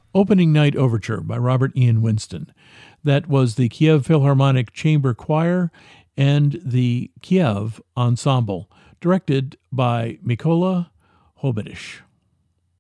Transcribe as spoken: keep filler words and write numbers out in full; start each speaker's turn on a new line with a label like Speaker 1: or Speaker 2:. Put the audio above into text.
Speaker 1: Opening Night Overture by Robert Ian Winston. That was the Kiev Philharmonic Chamber Choir and the Kiev Ensemble, directed by Mykola Hobedish.